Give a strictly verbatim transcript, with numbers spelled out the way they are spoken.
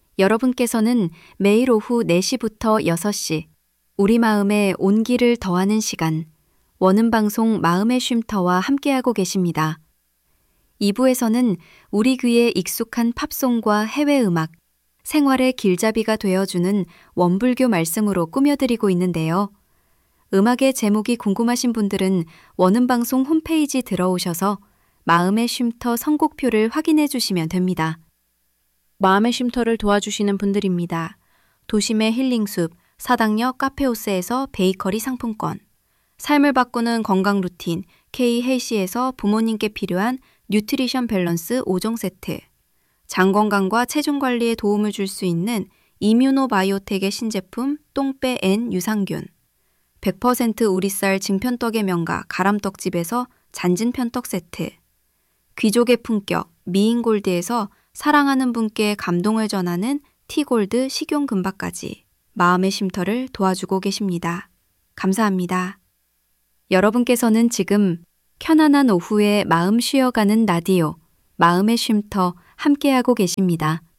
여러분께서는 매일 오후 네 시부터 여섯 시 우리 마음에 온기를 더하는 시간 원음 방송 마음의 쉼터와 함께하고 계십니다. 이 부에서는 우리 귀에 익숙한 팝송과 해외 음악, 생활의 길잡이가 되어주는 원불교 말씀으로 꾸며드리고 있는데요. 음악의 제목이 궁금하신 분들은 원음 방송 홈페이지 들어오셔서 마음의 쉼터 선곡표를 확인해 주시면 됩니다. 마음의 쉼터를 도와주시는 분들입니다. 도심의 힐링숲, 사당역 카페오스에서 베이커리 상품권, 삶을 바꾸는 건강 루틴 K 헬시에서 부모님께 필요한 뉴트리션 밸런스 오 종 세트, 장 건강과 체중 관리에 도움을 줄 수 있는 이뮤노 바이오텍의 신제품 똥배 N 유산균, 백 퍼센트 우리쌀 증편떡의 명가 가람떡집에서 잔진편떡 세트, 귀족의 품격 미인골드에서 사랑하는 분께 감동을 전하는 티골드 식용금박까지 마음의 쉼터를 도와주고 계십니다. 감사합니다. 여러분께서는 지금 편안한 오후에 마음 쉬어가는 라디오 마음의 쉼터 함께하고 계십니다.